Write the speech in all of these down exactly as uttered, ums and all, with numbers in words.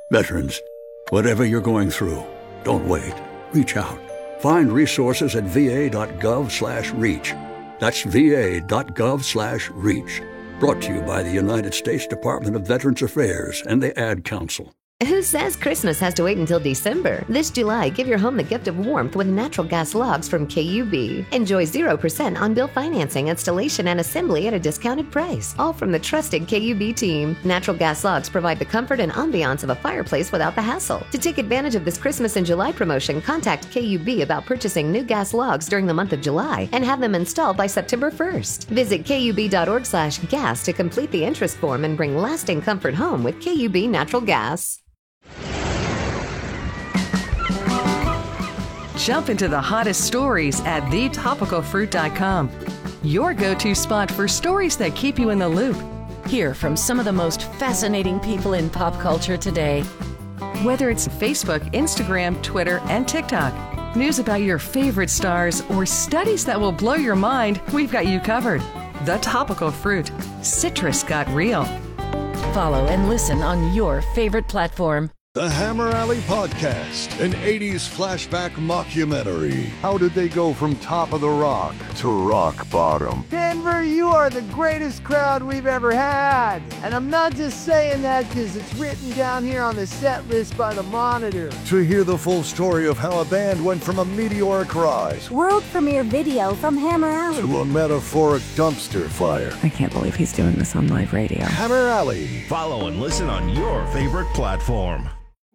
Veterans, whatever you're going through, don't wait. Reach out. Find resources at va.gov slash reach. That's va.gov slash reach. Brought to you by the United States Department of Veterans Affairs and the Ad Council. Who says Christmas has to wait until December? This July, give your home the gift of warmth with natural gas logs from K U B. Enjoy zero percent on-bill financing, installation, and assembly at a discounted price. All from the trusted K U B team. Natural gas logs provide the comfort and ambiance of a fireplace without the hassle. To take advantage of this Christmas in July promotion, contact K U B about purchasing new gas logs during the month of July and have them installed by September first. Visit kub.org slash gas to complete the interest form and bring lasting comfort home with K U B Natural Gas. Jump into the hottest stories at the topical fruit dot com. Your go-to spot for stories that keep you in the loop. Hear from some of the most fascinating people in pop culture today. Whether it's Facebook, Instagram, Twitter, and TikTok, news about your favorite stars, or studies that will blow your mind, we've got you covered. The Topical Fruit. Citrus got real. Follow and listen on your favorite platform. The Hammer Alley Podcast, an eighties flashback mockumentary. How did they go from top of the rock to rock bottom? Denver, you are the greatest crowd we've ever had. And I'm not just saying that because it's written down here on the set list by the Monitor. To hear the full story of how a band went from a meteoric rise, world premiere video from Hammer Alley, to a metaphoric dumpster fire. I can't believe he's doing this on live radio. Hammer Alley. Follow and listen on your favorite platform.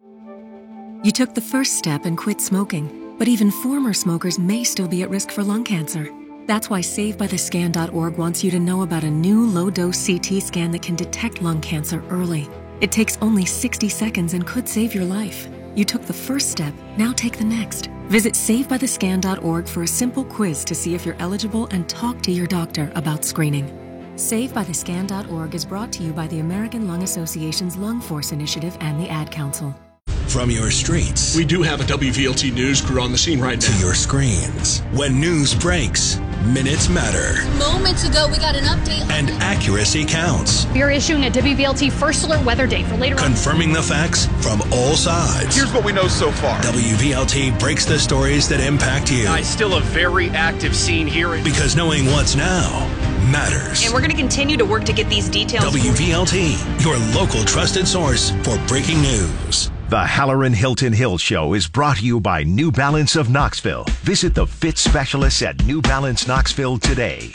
You took the first step and quit smoking, but even former smokers may still be at risk for lung cancer. That's why save by the scan dot org wants you to know about a new low-dose C T scan that can detect lung cancer early. It takes only sixty seconds and could save your life. You took the first step, now take the next. Visit save by the scan dot org for a simple quiz to see if you're eligible and talk to your doctor about screening. save by the scan dot org is brought to you by the American Lung Association's Lung Force Initiative and the Ad Council. From your streets. We do have a W V L T news crew on the scene right now. To your screens. When news breaks, minutes matter. Moments ago, we got an update. And accuracy counts. We are issuing a W V L T First Alert weather day for later Confirming on. the facts from all sides. Here's what we know so far. W V L T breaks the stories that impact you. Uh, it's still a very active scene here. Because knowing what's now matters. And we're going to continue to work to get these details. W V L T, your local trusted source for breaking news. The Halloran Hilton Hill Show is brought to you by New Balance of Knoxville. Visit the fit specialists at New Balance Knoxville today.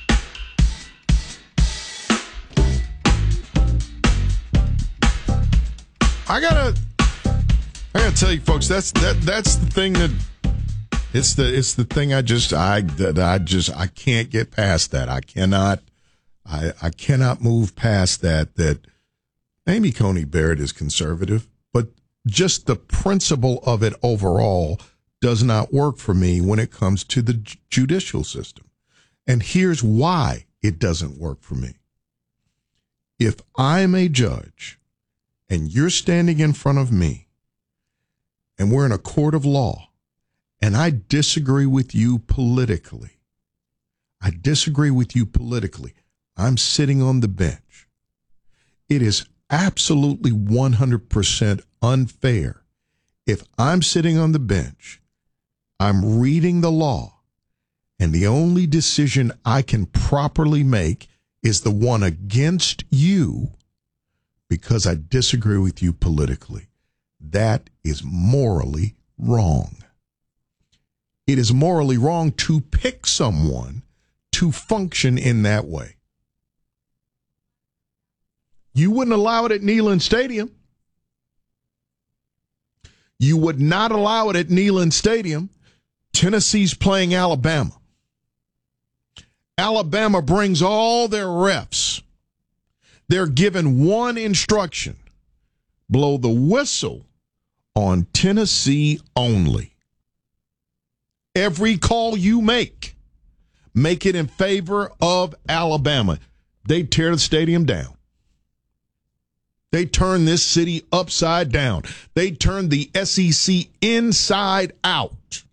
I gotta, I gotta tell you, folks, that's that that's the thing that it's the it's the thing I just I that I just I can't get past that. I cannot, I I cannot move past that. That Amy Coney Barrett is conservative, but just the principle of it overall does not work for me when it comes to the j- judicial system. And here's why it doesn't work for me. If I'm a judge and you're standing in front of me and we're in a court of law and I disagree with you politically, I disagree with you politically, I'm sitting on the bench. It is absolutely one hundred percent unfair if I'm sitting on the bench, I'm reading the law, and the only decision I can properly make is the one against you because I disagree with you politically. That is morally wrong. It is morally wrong to pick someone to function in that way. You wouldn't allow it at Neyland Stadium. You would not allow it at Neyland Stadium. Tennessee's playing Alabama. Alabama brings all their refs. They're given one instruction: blow the whistle on Tennessee only. Every call you make, make it in favor of Alabama. They tear the stadium down. They turn this city upside down. They turn the S E C inside out.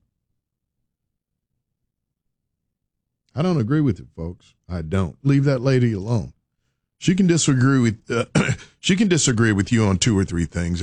I don't agree with it, folks. I don't. Leave that lady alone. She can disagree with uh, she can disagree with you on two or three things.